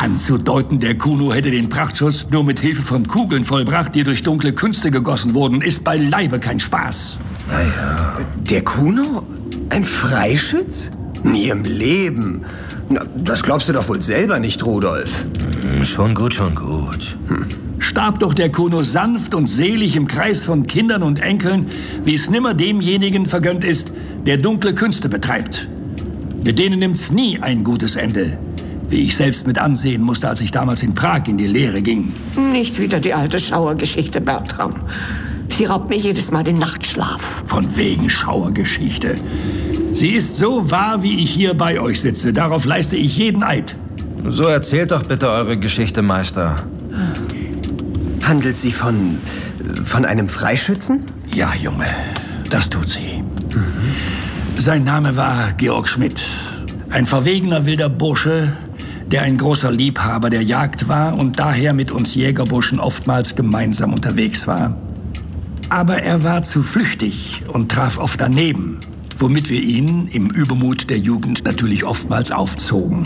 Anzudeuten, der Kuno hätte den Prachtschuss nur mit Hilfe von Kugeln vollbracht, die durch dunkle Künste gegossen wurden, ist beileibe kein Spaß. Naja. Der Kuno? Ein Freischütz? Nie im Leben. Na, das glaubst du doch wohl selber nicht, Rudolf. Schon gut, schon gut. Starb doch der Kuno sanft und selig im Kreis von Kindern und Enkeln, wie es nimmer demjenigen vergönnt ist, der dunkle Künste betreibt. Mit denen nimmt's nie ein gutes Ende, wie ich selbst mit ansehen musste, als ich damals in Prag in die Lehre ging. Nicht wieder die alte Schauergeschichte, Bertram. Sie raubt mir jedes Mal den Nachtschlaf. Von wegen Schauergeschichte. Sie ist so wahr, wie ich hier bei euch sitze. Darauf leiste ich jeden Eid. So erzählt doch bitte eure Geschichte, Meister. Handelt sie von einem Freischützen? Ja, Junge, das tut sie. Sein Name war Georg Schmidt. Ein verwegener wilder Bursche, der ein großer Liebhaber der Jagd war und daher mit uns Jägerburschen oftmals gemeinsam unterwegs war. Aber er war zu flüchtig und traf oft daneben, womit wir ihn im Übermut der Jugend natürlich oftmals aufzogen.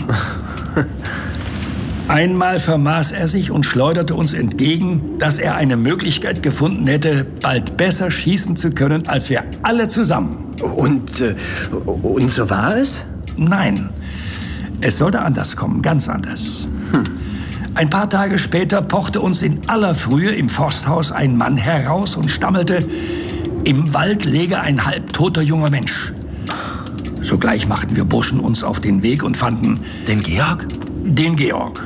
Einmal vermaß er sich und schleuderte uns entgegen, dass er eine Möglichkeit gefunden hätte, bald besser schießen zu können, als wir alle zusammen. Und so war es? Nein, es sollte anders kommen, ganz anders. Ein paar Tage später pochte uns in aller Frühe im Forsthaus ein Mann heraus und stammelte, im Wald läge ein halbtoter junger Mensch. Sogleich machten wir Burschen uns auf den Weg und fanden... Den Georg? Den Georg.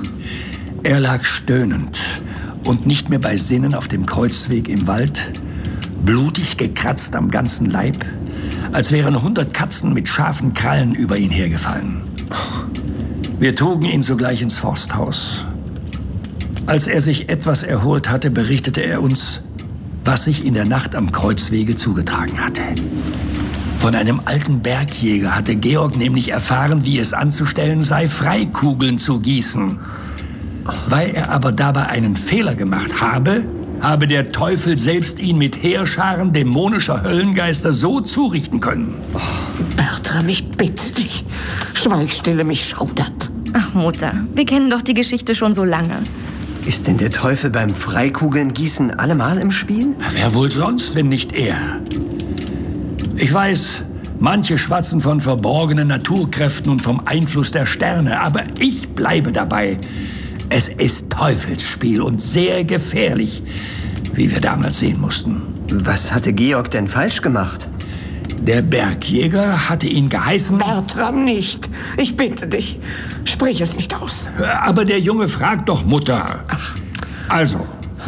Er lag stöhnend und nicht mehr bei Sinnen auf dem Kreuzweg im Wald, blutig gekratzt am ganzen Leib, als wären 100 Katzen mit scharfen Krallen über ihn hergefallen. Wir trugen ihn sogleich ins Forsthaus. Als er sich etwas erholt hatte, berichtete er uns, was sich in der Nacht am Kreuzwege zugetragen hatte. Von einem alten Bergjäger hatte Georg nämlich erfahren, wie es anzustellen sei, Freikugeln zu gießen. Weil er aber dabei einen Fehler gemacht habe, habe der Teufel selbst ihn mit Heerscharen dämonischer Höllengeister so zurichten können. Bertram, ich bitte dich. Schweigstille, mich schaudert. Ach, Mutter, wir kennen doch die Geschichte schon so lange. Ist denn der Teufel beim Freikugellengießen allemal im Spiel? Wer wohl sonst, wenn nicht er? Ich weiß, manche schwatzen von verborgenen Naturkräften und vom Einfluss der Sterne, aber ich bleibe dabei. Es ist Teufelsspiel und sehr gefährlich, wie wir damals sehen mussten. Was hatte Georg denn falsch gemacht? Der Bergjäger hatte ihn geheißen... Bertram, nicht. Ich bitte dich. Sprich es nicht aus. Aber der Junge fragt doch, Mutter. Ach. Also,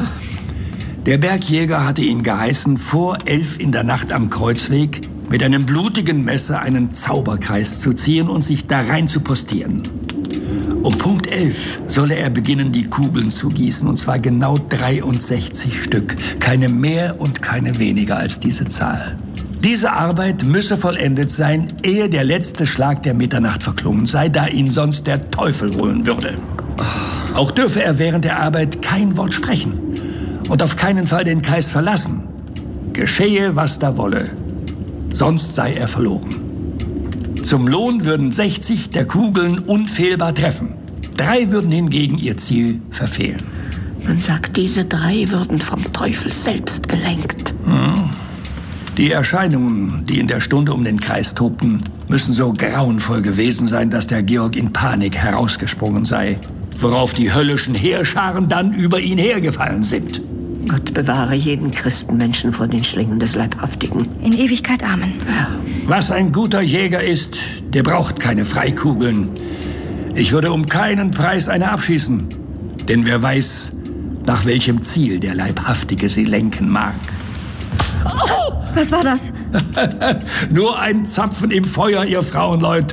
der Bergjäger hatte ihn geheißen, vor 11 in der Nacht am Kreuzweg mit einem blutigen Messer einen Zauberkreis zu ziehen und sich da rein zu postieren. Um Punkt 11 solle er beginnen, die Kugeln zu gießen, und zwar genau 63 Stück. Keine mehr und keine weniger als diese Zahl. Diese Arbeit müsse vollendet sein, ehe der letzte Schlag der Mitternacht verklungen sei, da ihn sonst der Teufel holen würde. Auch dürfe er während der Arbeit kein Wort sprechen und auf keinen Fall den Kreis verlassen. Geschehe, was da wolle, sonst sei er verloren. Zum Lohn würden 60 der Kugeln unfehlbar treffen. 3 würden hingegen ihr Ziel verfehlen. Man sagt, diese 3 würden vom Teufel selbst gelenkt. Die Erscheinungen, die in der Stunde um den Kreis tobten, müssen so grauenvoll gewesen sein, dass der Georg in Panik herausgesprungen sei, worauf die höllischen Heerscharen dann über ihn hergefallen sind. Gott bewahre jeden Christenmenschen vor den Schlingen des Leibhaftigen. In Ewigkeit, Amen. Was ein guter Jäger ist, der braucht keine Freikugeln. Ich würde um keinen Preis eine abschießen, denn wer weiß, nach welchem Ziel der Leibhaftige sie lenken mag. Oh, was war das? Nur ein Zapfen im Feuer, ihr Frauenleut.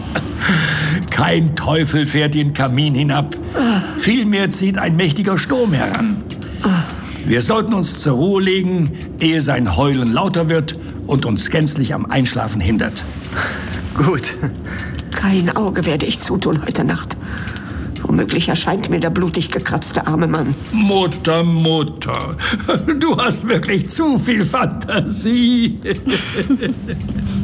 Kein Teufel fährt den Kamin hinab. Vielmehr zieht ein mächtiger Sturm heran. Wir sollten uns zur Ruhe legen, ehe sein Heulen lauter wird und uns gänzlich am Einschlafen hindert. Gut. Kein Auge werde ich zutun heute Nacht. Womöglich erscheint mir der blutig gekratzte arme Mann. Mutter, Mutter, du hast wirklich zu viel Fantasie.